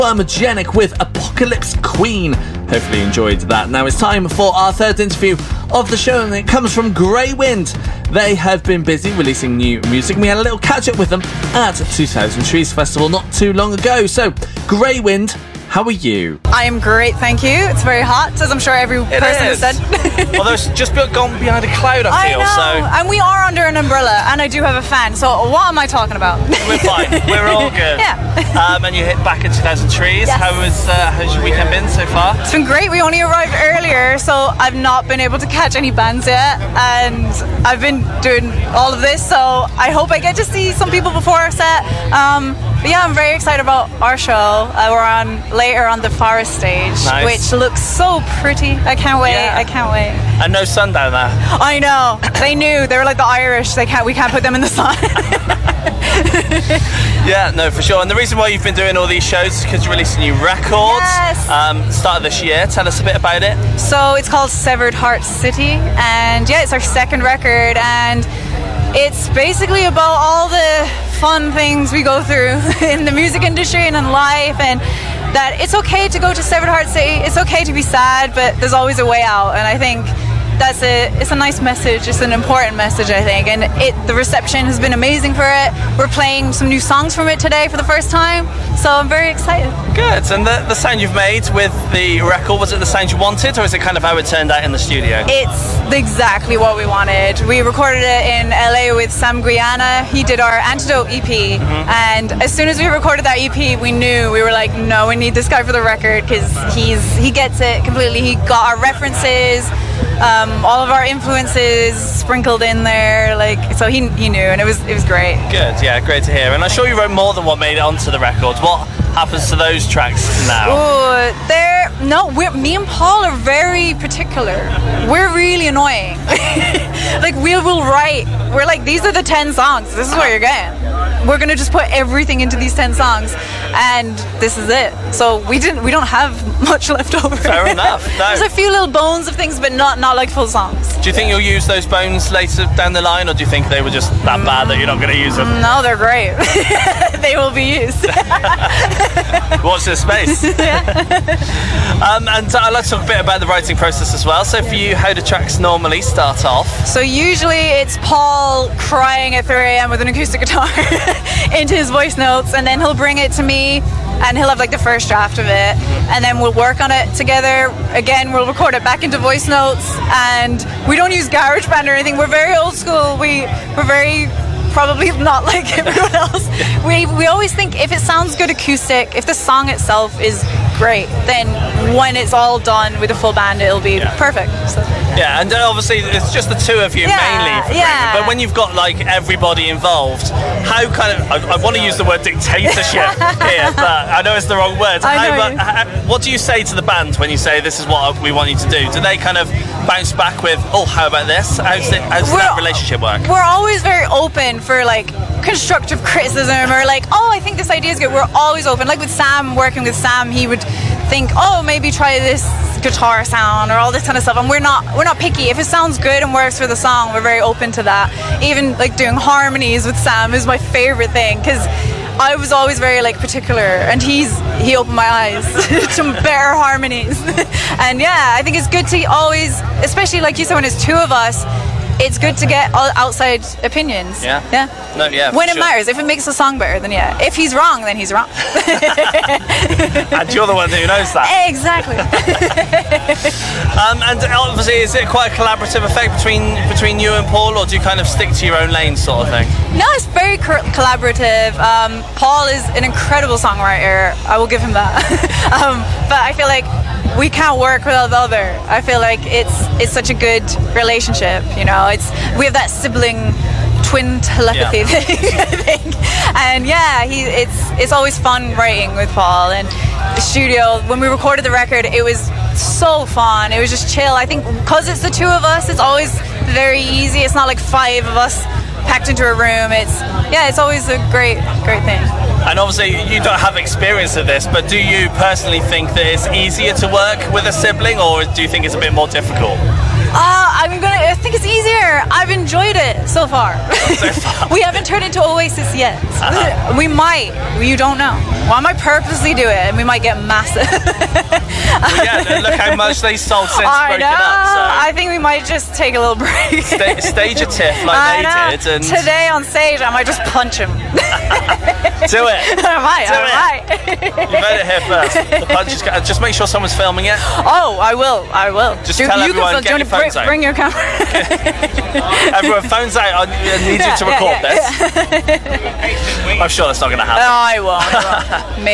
Thermogenic with Apocalypse Queen. Hopefully you enjoyed that. Now it's time for our third interview of the show, and it comes from Grey Wind. They have been busy releasing new music. We had a little catch up with them at 2000 Trees Festival not too long ago. So, Grey Wind, how are you? I am great, thank you. It's very hot, as I'm sure every person has said. Although it's just gone behind a cloud, I feel. I know, so. And we are under an umbrella, and I do have a fan, so what am I talking about? We're fine. We're all good. Yeah. And you hit back at 2000 Trees. Yes. How's your weekend been so far? It's been great. We only arrived earlier, so I've not been able to catch any bands yet, and I've been doing all of this, so I hope I get to see some people before our set. But yeah, I'm very excited about our show. We're on later on the Forest stage, nice. Which looks so pretty. I can't wait. Yeah. I can't wait. And no sun down there. I know. They knew. They were like the Irish. We can't put them in the sun. Yeah, no, for sure. And the reason why you've been doing all these shows is because you released a new record. Yes. Start of this year. Tell us a bit about it. So it's called Severed Heart City, and yeah, it's our second record, and it's basically about all the fun things we go through in the music industry and in life, and that it's okay to go to Severed Heart City, it's okay to be sad, but there's always a way out. And I think it's a nice message, it's an important message, I think, and the reception has been amazing for it. We're playing some new songs from it today for the first time, so I'm very excited. Good. And the sound you've made with the record, was it the sound you wanted, or is it kind of how it turned out in the studio? It's exactly what we wanted. We recorded it in LA with Sam Guyana. He did our Antidote EP, and as soon as we recorded that EP, we knew, we were like, no, we need this guy for the record, because he gets it completely. He got our references, all of our influences sprinkled in there, so he knew, and it was great. Good, yeah, great to hear. And I'm sure you wrote more than what made it onto the record. What happens to those tracks now? Me and Paul are very particular. We're really annoying. Like, we will write, we're like, these are the 10 songs, this is what you're getting. We're gonna just put everything into these 10 songs, and this is it. So we don't have much left over. Fair enough. No. There's a few little bones of things, but not like full songs. Do you think you'll use those bones later down the line, or do you think they were just that bad that you're not going to use them? No, they're great. They will be used. Watch this space. And I'd like to talk a bit about the writing process as well. So for you, how do tracks normally start off? So usually it's Paul crying at 3 a.m. with an acoustic guitar into his voice notes, and then he'll bring it to me, and he'll have like the first draft of it, and then we'll work on it together. Again, we'll record it back into voice notes, and we don't use GarageBand or anything. We're very old school. We're very probably not like everyone else. We always think if it sounds good acoustic, if the song itself is great, then when it's all done with a full band, it'll be perfect. So. Yeah, and obviously it's just the two of you mainly for Grey, but when you've got like everybody involved, how kind of, I want to use the word dictatorship here, but I know it's the wrong word. What do you say to the band when you say this is what we want you to do? Do they kind of bounce back with, oh, how about this? How does that relationship work? We're always very open for like constructive criticism, or like, oh, I think this idea is good. We're always open. Like with Sam, working with Sam, he would think, oh, maybe try this guitar sound or all this kind of stuff, and we're not picky. If it sounds good and works for the song, we're very open to that. Even like doing harmonies with Sam is my favorite thing, because I was always very like particular, and he opened my eyes to better harmonies. And yeah, I think it's good to always, especially like you said, when it's two of us, it's good to get outside opinions. Yeah. No, yeah. When it matters, if it makes the song better, then yeah. If he's wrong, then he's wrong. And you're the one who knows that. Exactly. And obviously, is it quite a collaborative effect between you and Paul, or do you kind of stick to your own lane, sort of thing? No, it's very collaborative. Paul is an incredible songwriter. I will give him that. But I feel like we can't work without the other. I feel like it's such a good relationship, you know. We have that sibling twin telepathy thing, I think. And yeah, it's always fun writing with Paul. And the studio, when we recorded the record, it was so fun. It was just chill. I think because it's the two of us, it's always very easy. It's not like 5 of us packed into a room. It's always a great thing. And obviously you don't have experience of this, but do you personally think that it's easier to work with a sibling, or do you think it's a bit more difficult? I think it's easier. I've enjoyed it so far. We haven't turned into Oasis yet. We might. You don't know. Well, I might purposely do it, and we might get massive. Look how much they sold since broken up. So. I think we might just take a little break. Stage a tiff like they did. And today on stage, I might just punch him. Do it. I might. You heard it here first. The punch is, just make sure someone's filming it. Oh, I will. Just tell everyone, get your phones out. Bring your camera. Everyone, phones out. I need you to record this. I'm sure that's not going to happen. No, I won't.